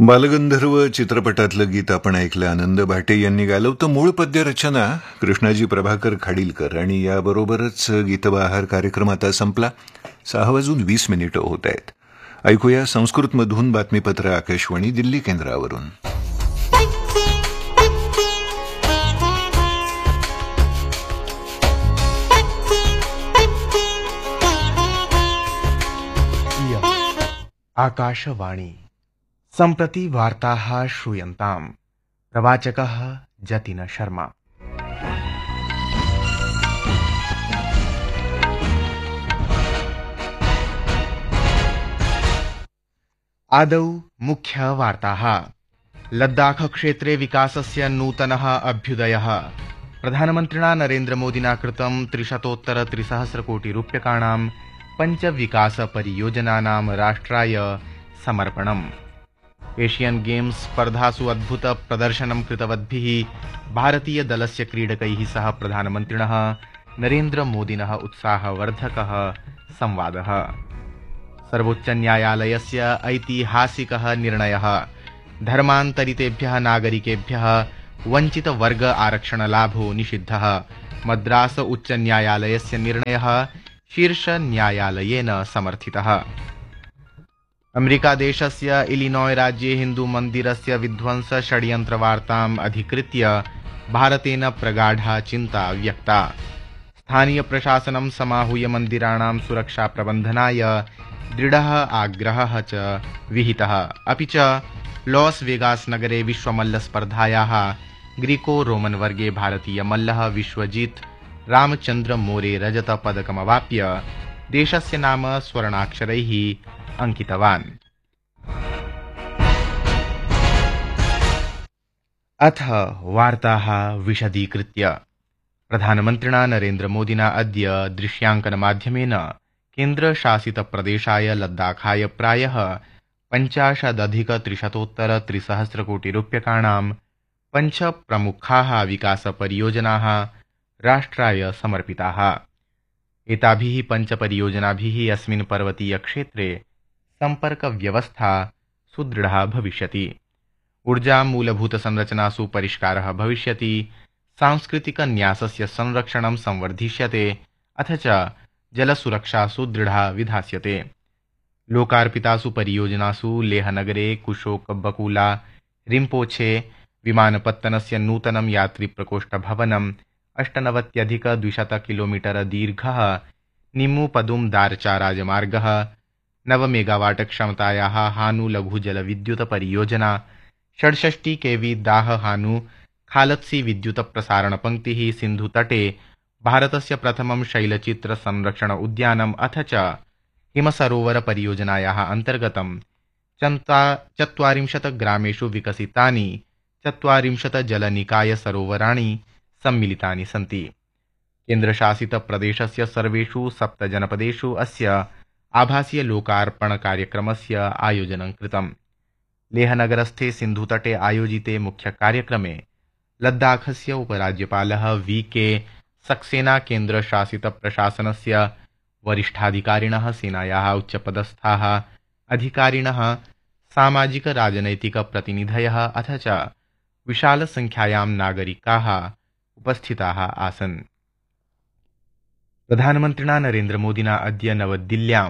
बालगंधर्व चित्रपटातलं गीत आपण ऐकलं. आनंद भाटे यांनी गायलं होतं. मूळ पद्यरचना कृष्णाजी प्रभाकर खाडीलकर. आणि याबरोबरच गीतबहार कार्यक्रम आता संपला. 6:20 होत आहेत. ऐकूया संस्कृतमधून बातमीपत्र आकाशवाणी दिल्ली केंद्रावरून. आकाशवाणी सम्प्रति वार्ताः श्रूयन्ताम्. प्रवाचकः जतिन शर्मा. आदौ मुख्यवार्ताः. लद्दाख क्षेत्रे विकासस्य नूतनः अभ्युदयः. प्रधानमन्त्रिणा नरेन्द्रमोदिना कृतं 300-300 कोटिरूप्यकाणां पञ्चविकासपरियोजनानां राष्ट्राय समर्पणम्. एशियन गेम्स स्पर्धासु अद्भुत प्रदर्शनं कृतवद्भिः भारतीयदलस्य क्रीडकैः सह प्रधानमन्त्रिणः नरेन्द्रमोदिनः उत्साहवर्धकः संवादः. सर्वोच्चन्यायालयस्य ऐतिहासिकः निर्णयः. धर्मान्तरितेभ्यः नागरिकेभ्यः वञ्चितवर्ग आरक्षणलाभो निषिद्धः. मद्रास उच्चन्यायालयस्य निर्णयः शीर्षन्यायालयेन समर्थितः. अमेरिकादेशस्य इलिनॉय राज्ये हिन्दूमन्दिरस्य विध्वंस षड्यन्त्रवार्ताम् अधिकृत्य भारतेन प्रगाढा चिन्ता व्यक्ता. स्थानीयप्रशासनं समाहूय मन्दिराणां सुरक्षाप्रबन्धनाय दृढः आग्रहः च विहितः. अपि च लॉस वेगास नगरे विश्वमल्लस्पर्धायाः ग्रीको रोमन वर्गे भारतीयमल्लः विश्वजीत रामचन्द्र मोरे रजतपदकमवाप्य देशस्य नाम स्वर्णाक्षरैः अंकितवान्. अथ वार्ताः विशदीकृत्य. प्रधानमन्त्रिणा नरेन्द्रमोदिना अद्य दृश्यांकनमाध्यमेन केन्द्रशासितप्रदेशाय लद्दाखाय प्रायः 50,300 कोटिरूप्यकाणां पञ्चप्रमुखाः विकासपरियोजनाः राष्ट्राय समर्पिताः. एताभिः पञ्चपरियोजनाभिः अस्मिन् पर्वतीयक्षेत्रे सम्पर्कव्यवस्था सुदृढा भविष्यति. ऊर्जा मूलभूतसंरचनासु परिष्कारः भविष्यति. सांस्कृतिकन्यासस्य संरक्षणं संवर्धिष्यते. अथ च जलसुरक्षा सुदृढा विधास्यते. लोकार्पितासु परियोजनासु लेहनगरे कुशोकबकुला रिम्पोछे विमानपत्तनस्य नूतनं यात्रिप्रकोष्ठभवनं, 98,200 किलोमीटर दीर्घः निम्मुपदुम दारचा राजमार्गः, 9 मेगावाट क्षमतायाः हानु लघुजलविद्युत परियोजना, 66 केवी दाह हानु खालत्सी विद्युत प्रसारण पंक्तिः, सिन्धुतटे भारतस्य प्रथमं शैलचित्र संरक्षण उद्यानम्, अथ च हिमसरोवर परियोजनायाः अन्तर्गतं 40 ग्रामेषु विकसितानि 40 जलनिकाय सरोवराणि सम्मिलितानि सन्ति. केन्द्रशासितप्रदेशस्य सर्वेषु 7 जनपदेषु अस्य आभासीय लोकार्पणकार्यक्रमस्य आयोजनं कृतम्. लेहनगरस्थे सिन्धुतटे आयोजिते मुख्यकार्यक्रमे लद्दाखस्य उपराज्यपालः वी.के. सक्सेना, केन्द्रशासितप्रशासनस्य वरिष्ठाधिकारिणः, सेनायाः उच्चपदस्थाः अधिकारिणः, सामाजिक-राजनैतिकप्रतिनिधयः अथ च विशालसंख्यायां नागरिकाः उपस्थिताः आसन्. प्रधानमन्त्रिणा नरेन्द्रमोदिना अद्य नवदिल्ल्यां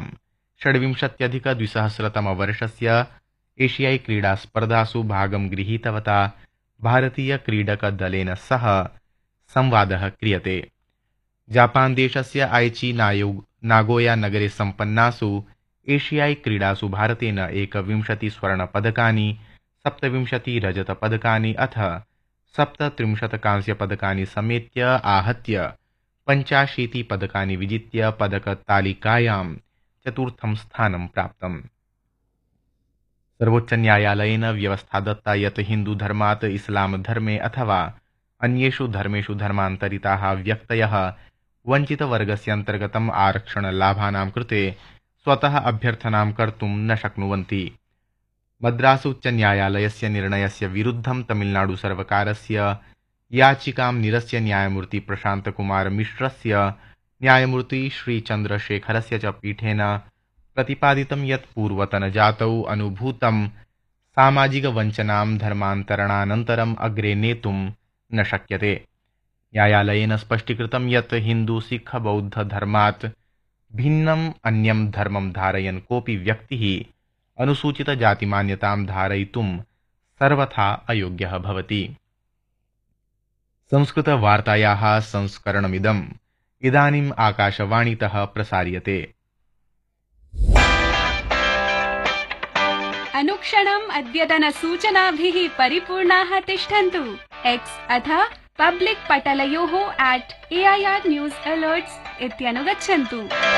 26,200 एशियाई क्रीडास्पर्धासु भागं गृहीतवता भारतीयक्रीडकदलेन सह संवादः क्रियते. जापानदेशस्य आइची नागोया नगरे सम्पन्नासु एशियाई क्रीडासु भारतेन 21 स्वर्णपदकानि, 27 रजतपदकानि अथ 37 कांस्यपदकानि समेत्य आहत्य 85 पदकानि विजित्य पदकतालिकायां चतुर्थं स्थानं प्राप्तम्. सर्वोच्चन्यायालयेन व्यवस्था दत्ता यत् हिन्दूधर्मात् इस्लामधर्मे अथवा अन्येषु धर्मेषु धर्मान्तरिताः व्यक्तयः वञ्चितवर्गस्य अन्तर्गतम् आरक्षणलाभानां कृते स्वतः अभ्यर्थनां कर्तुं न शक्नुवन्ति. मद्रास उच्चन्यायालयस्य निर्णयस्य विरुद्धं तमिलनाडुसर्वकारस्य याचिकां निरस्य न्यायमूर्ति प्रशान्तकुमार मिश्रस्य न्यायमूर्ति श्रीचन्द्रशेखरस्य च पीठेन प्रतिपादितं यत् पूर्वतनजातौ अनुभूतं सामाजिकवञ्चनां धर्मान्तरणानन्तरम् अग्रे नेतुं न शक्यते। न्यायालयेन स्पष्टीकृतं यत् हिन्दू-सिख-बौद्धधर्मात् भिन्नम् अन्यं धर्मं धारयन् कोऽपि व्यक्तिः अनुसूचितजातिमान्यतां धारयितुं सर्वथा अयोग्यः भवति। संस्कृतवार्तायाः संस्करणमिदम् इदानीम् आकाशवाणीतः प्रसार्यते। अनुक्षणम् अद्यतनसूचनाभिः परिपूर्णाः तिष्ठन्तु। एक्स् अथ पब्लिक् पटलयोः @AIR News Alerts इत्यनुगच्छन्तु।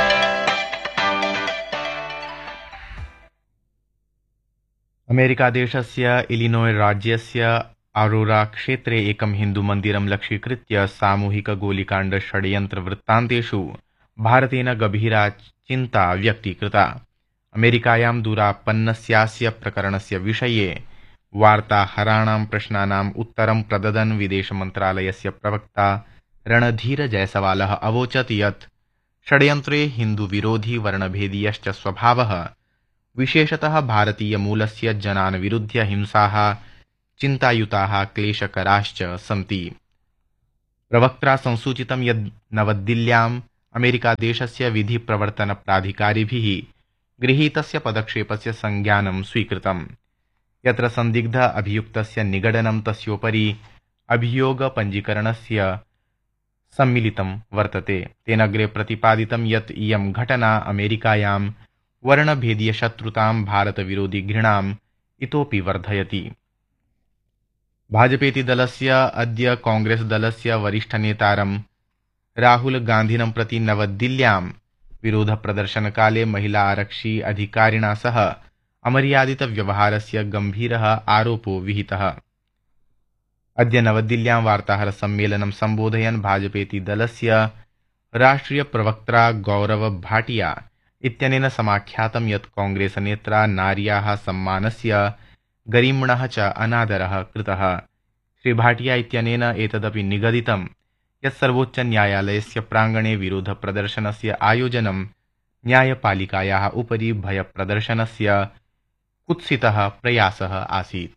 अमेरिकादेशस्य इलिनोय् राज्यस्य अरोरा क्षेत्रे एकं हिन्दुमन्दिरं लक्ष्यीकृत्य सामूहिकगोलिकाण्डषड्यन्त्रवृत्तान्तेषु भारतेन गभीरा चिन्ता व्यक्तीकृता। अमेरिकायां दुरापन्नस्यास्य प्रकरणस्य विषये वार्ताहराणां प्रश्नानाम् उत्तरं प्रददन् विदेशमन्त्रालयस्य प्रवक्ता रणधीरजयसवालः अवोचत् यत् षड्यन्त्रे हिन्दुविरोधी वर्णभेदीयश्च स्वभावः विशेषतः भारतीयमूलस्य जनान् विरुध्य हिंसाः चिन्तायुताः क्लेशकराश्च सन्ति। प्रवक्त्रा संसूचितं यत् नवदिल्ल्याम् अमेरिकादेशस्य विधिप्रवर्तनप्राधिकारिभिः गृहीतस्य पदक्षेपस्य संज्ञानं स्वीकृतम्, यत्र संदिग्ध अभियुक्तस्य निगडनं तस्योपरि अभियोगपञ्जीकरणस्य सम्मिलितं वर्तते। तेन अग्रे प्रतिपादितं यत् इयं घटना अमेरिकायां वर्णभेदीयशत्रुतां भारतविरोधी घृणाम् इतोपि वर्धयति। भाजपेति दलस्य अद्य कांग्रेसदलस्य वरिष्ठनेतारं राहुल गान्धिनं प्रति नवदिल्ल्यां विरोधप्रदर्शनकाले महिला आरक्षी अधिकारिणा सह अमर्यादितव्यवहारस्य गम्भीरः आरोपो विहितः। अद्य नवदिल्ल्यां वार्ताहरसम्मेलनं सम्बोधयन् भाजपेति दलस्य राष्ट्रियप्रवक्त्रा गौरव भाटिया इत्यनेन समाख्यातं यत् कांग्रेसनेत्रा नार्याः सम्मानस्य गरिम्णः च अनादरः कृतः। श्री भाटिया इत्यनेन एतदपि निगदितं यत् सर्वोच्चन्यायालयस्य प्राङ्गणे विरोधप्रदर्शनस्य आयोजनं न्यायपालिकायाः उपरि भयप्रदर्शनस्य कुत्सितः प्रयासः आसीत्।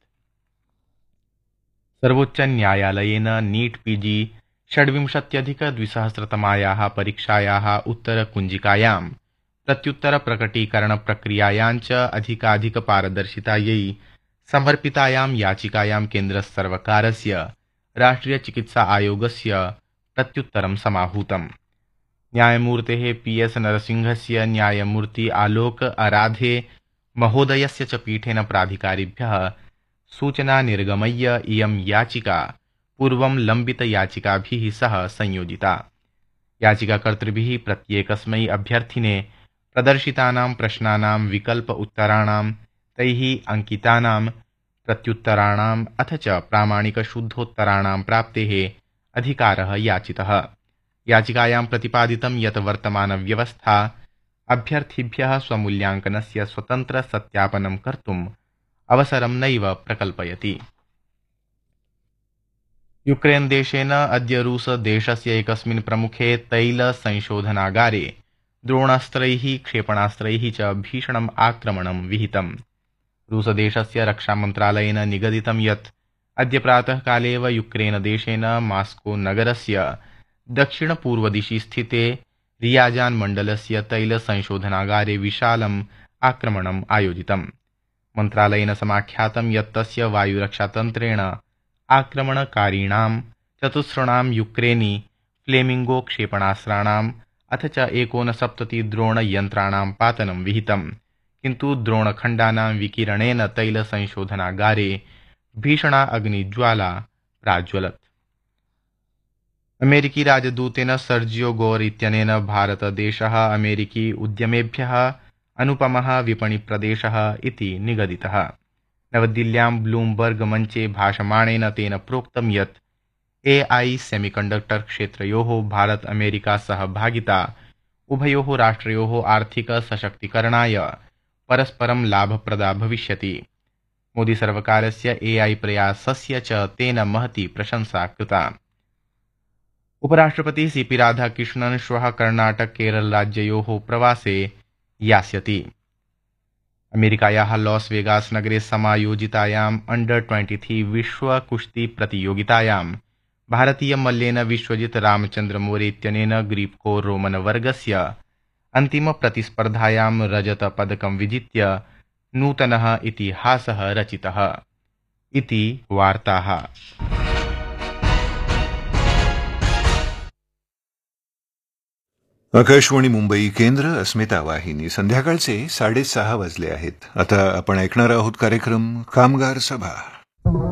सर्वोच्चन्यायालयेन नीट् PG 26-2000 परीक्षायाः उत्तरकुञ्जिकायां प्रत्युत्तरप्रकटीकरणप्रक्रियायाञ्च अधिकाधिकपारदर्शितायै समर्पितायां याचिकायां केन्द्रसर्वकारस्य राष्ट्रियचिकित्सा आयोगस्य प्रत्युत्तरं समाहूतम्। न्यायमूर्तेः PS नरसिंहस्य न्यायमूर्ति आलोक आराधे महोदयस्य च पीठेन प्राधिकारिभ्यः सूचना निर्गमय्य इयं याचिका पूर्वं लम्बितयाचिकाभिः सह संयोजिता। याचिकाकर्तृभिः प्रत्येकस्मै अभ्यर्थिने प्रदर्शितानां प्रश्नानां विकल्प उत्तराणां तैः अंकितानां प्रत्युत्तराणाम् अथ च प्रामाणिकशुद्धोत्तराणां प्राप्तेः अधिकारः याचितः। याचिकायां प्रतिपादितं यत् वर्तमानव्यवस्था अभ्यर्थिभ्यः स्वमूल्याङ्कनस्य स्वतन्त्रसत्यापनं कर्तुम् अवसरं नैव प्रकल्पयति। यूक्रेन देशेन अद्य रूसदेशस्य एकस्मिन् प्रमुखे तैलसंशोधनागारे द्रोणास्त्रैः क्षेपणास्त्रैः च भीषणम् आक्रमणं विहितम्। रूसदेशस्य रक्षामन्त्रालयेन निगदितं यत् अद्य प्रातःकाले एव यूक्रेनदेशेन मास्को नगरस्य दक्षिणपूर्वदिशि स्थिते रियाजान् मण्डलस्य तैलसंशोधनागारे विशालम् आक्रमणम् आयोजितम्। मन्त्रालयेन समाख्यातं यत् तस्य वायुरक्षातन्त्रेण आक्रमणकारिणां चतुस्रणां यूक्रेनी फ्लेमिंगो क्षेपणास्त्राणाम् अथ च 69 द्रोणयन्त्राणां पातनं विहितम्, किन्तु द्रोणखण्डानां विकिरणेन तैलसंशोधनागारे भीषणा अग्निज्वाला प्राज्वलत्। अमेरिकी राजदूतेन सर्जियो गोर इत्यनेन भारतदेशः अमेरिकी उद्यमेभ्यः अनुपमः विपणिप्रदेशः इति निगदितः। नवदिल्ल्यां ब्लूमबर्ग मञ्चे भाषमाणेन तेन प्रोक्तं यत् AI सेमीकण्डक्टर क्षेत्रयोः भारत अमेरिका सहभागिता उभयोः राष्ट्रयोः आर्थिक सशक्तीकरणाय परस्परं लाभप्रदा भविष्यति। मोदी सर्वकारस्य AI प्रयासस्य च तेन महती प्रशंसा कृता। उपराष्ट्रपति CP राधाकृष्णन् श्वः कर्णाटक केरल राज्ययोः प्रवासे यास्यति। अमेरिकायाः लॉस् वेगास् नगरे समायोजितायाम् अंडर-23 विश्वकुस्तीप्रतियोगितायां भारतीयमल्लेन विश्वजित रामचन्द्रमौरे इत्यनेन ग्रीप्को रोमन वर्गस्य अन्तिमप्रतिस्पर्धायां रजतपदकं विजित्य नूतनः इतिहासः रचितः इति वार्ताः। आकाशवाणी मुंबई केंद्र, अस्मिता वाहिनी. संध्याकाळचे 6:30 वाजले आहेत. आता आपण ऐकणार आहोत कार्यक्रम कामगार सभा.